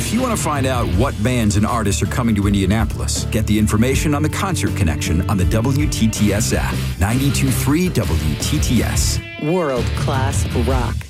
If you want to find out what bands and artists are coming to Indianapolis, get the information on the Concert Connection on the WTTS app. 92.3 WTTS. World-class rock.